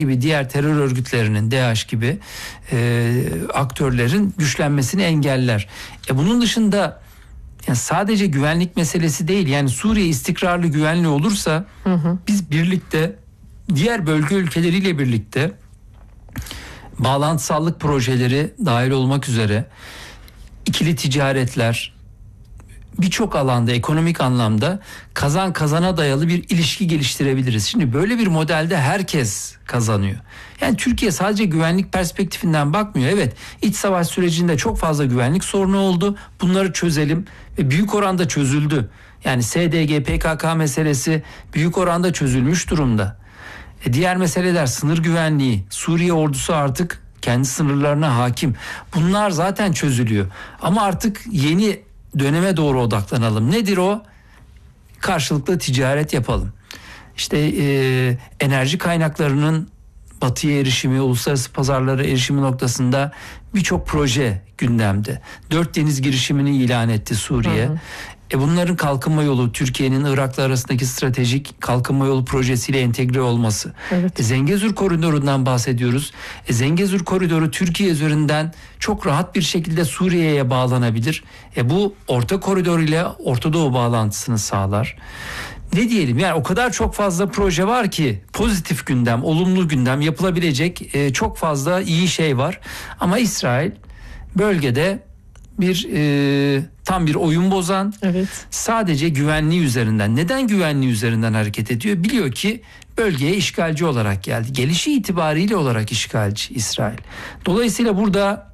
gibi diğer terör örgütlerinin, DAEŞ gibi aktörlerin güçlenmesini engeller. Bunun dışında yani sadece güvenlik meselesi değil. Yani Suriye istikrarlı, güvenli olursa biz birlikte diğer bölge ülkeleriyle birlikte bağlantısallık projeleri dahil olmak üzere ikili ticaretler, birçok alanda, ekonomik anlamda kazan kazana dayalı bir ilişki geliştirebiliriz. Şimdi böyle bir modelde herkes kazanıyor. Yani Türkiye sadece güvenlik perspektifinden bakmıyor. Evet, iç savaş sürecinde çok fazla güvenlik sorunu oldu. Bunları çözelim ve büyük oranda çözüldü. Yani SDG, PKK meselesi büyük oranda çözülmüş durumda. Diğer meseleler sınır güvenliği, Suriye ordusu artık kendi sınırlarına hakim. Bunlar zaten çözülüyor. Ama artık yeni döneme doğru odaklanalım. Nedir o? Karşılıklı ticaret yapalım. İşte enerji kaynaklarının batıya erişimi, uluslararası pazarlara erişimi noktasında birçok proje gündemde. 4 deniz girişimini ilan etti Suriye. Bunların kalkınma yolu, Türkiye'nin Irak'la arasındaki stratejik kalkınma yolu projesiyle entegre olması. Evet. Zengezur koridorundan bahsediyoruz. Zengezur koridoru Türkiye üzerinden çok rahat bir şekilde Suriye'ye bağlanabilir. Bu orta koridor ile Orta Doğu bağlantısını sağlar. Ne diyelim, yani o kadar çok fazla proje var ki pozitif gündem, olumlu gündem yapılabilecek çok fazla iyi şey var. Ama İsrail bölgede tam bir oyun bozan, evet, sadece güvenliği üzerinden. Neden güvenliği üzerinden hareket ediyor? Biliyor ki bölgeye işgalci olarak geldi. Gelişi itibariyle olarak işgalci İsrail. Dolayısıyla burada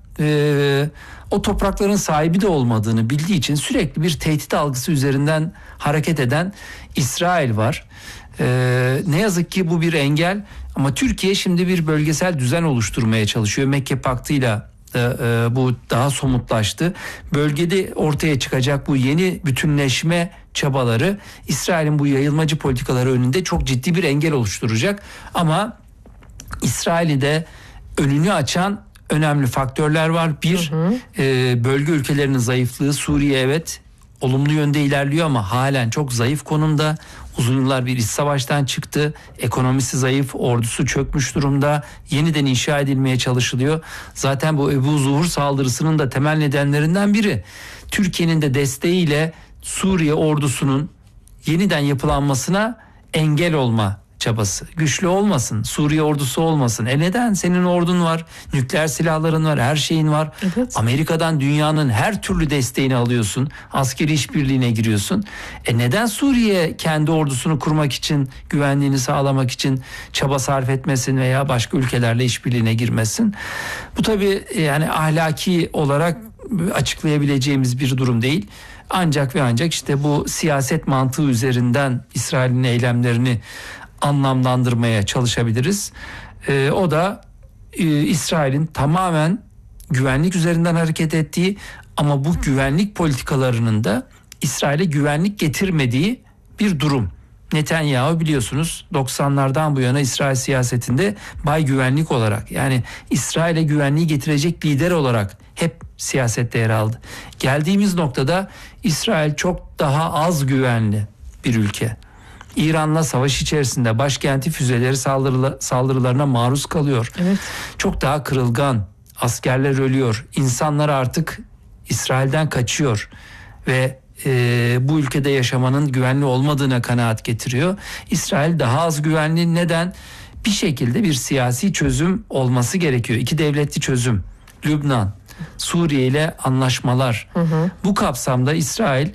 o toprakların sahibi de olmadığını bildiği için sürekli bir tehdit algısı üzerinden hareket eden İsrail var. Ne yazık ki bu bir engel, ama Türkiye şimdi bir bölgesel düzen oluşturmaya çalışıyor. Mekke Paktı'yla bu daha somutlaştı. Bölgede ortaya çıkacak bu yeni bütünleşme çabaları İsrail'in bu yayılmacı politikaları önünde çok ciddi bir engel oluşturacak. Ama İsrail'i de önünü açan önemli faktörler var. Bir, bölge ülkelerinin zayıflığı. Suriye evet olumlu yönde ilerliyor ama halen çok zayıf konumda. Uzun yıllar bir iç savaştan çıktı. Ekonomisi zayıf, ordusu çökmüş durumda. Yeniden inşa edilmeye çalışılıyor. Zaten bu Ebu Zuhur saldırısının da temel nedenlerinden biri, Türkiye'nin de desteğiyle Suriye ordusunun yeniden yapılanmasına engel olma çabası. Güçlü olmasın, Suriye ordusu olmasın. Neden? Senin ordun var, nükleer silahların var, her şeyin var. Evet. Amerika'dan dünyanın her türlü desteğini alıyorsun. Askeri işbirliğine giriyorsun. Neden Suriye kendi ordusunu kurmak için, güvenliğini sağlamak için çaba sarf etmesin veya başka ülkelerle işbirliğine girmesin? Bu tabii yani ahlaki olarak açıklayabileceğimiz bir durum değil. Ancak ve ancak işte bu siyaset mantığı üzerinden İsrail'in eylemlerini anlamlandırmaya çalışabiliriz. O da İsrail'in tamamen güvenlik üzerinden hareket ettiği, ama bu güvenlik politikalarının da İsrail'e güvenlik getirmediği bir durum. Netanyahu biliyorsunuz 90'lardan bu yana İsrail siyasetinde bay güvenlik olarak, yani İsrail'e güvenliği getirecek lider olarak hep siyasette yer aldı. Geldiğimiz noktada İsrail çok daha az güvenli bir ülke. İran'la savaş içerisinde başkenti füzeleri saldırılarına maruz kalıyor. Evet. Çok daha kırılgan, askerler ölüyor, insanlar artık İsrail'den kaçıyor ve bu ülkede yaşamanın güvenli olmadığına kanaat getiriyor. İsrail daha az güvenli. Neden? Bir şekilde bir siyasi çözüm olması gerekiyor. 2 devletli çözüm. Lübnan, Suriye ile anlaşmalar. Bu kapsamda İsrail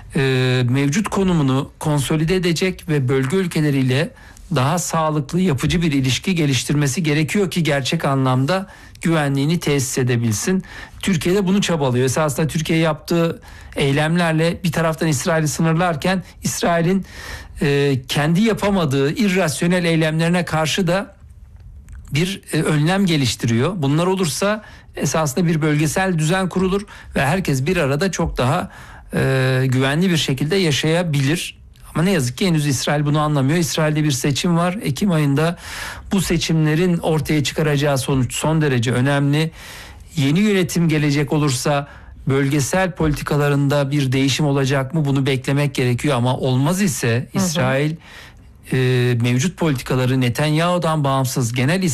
mevcut konumunu konsolide edecek ve bölge ülkeleriyle daha sağlıklı, yapıcı bir ilişki geliştirmesi gerekiyor ki gerçek anlamda güvenliğini tesis edebilsin. Türkiye de bunu çabalıyor. Esasında Türkiye yaptığı eylemlerle bir taraftan İsrail'i sınırlarken İsrail'in kendi yapamadığı irrasyonel eylemlerine karşı da bir önlem geliştiriyor. Bunlar olursa esasında bir bölgesel düzen kurulur ve herkes bir arada çok daha güvenli bir şekilde yaşayabilir. Ama ne yazık ki henüz İsrail bunu anlamıyor. İsrail'de bir seçim var Ekim ayında. Bu seçimlerin ortaya çıkaracağı sonuç son derece önemli. Yeni yönetim gelecek olursa bölgesel politikalarında bir değişim olacak mı? Bunu beklemek gerekiyor, ama olmaz ise İsrail mevcut politikaları Netanyahu'dan bağımsız genel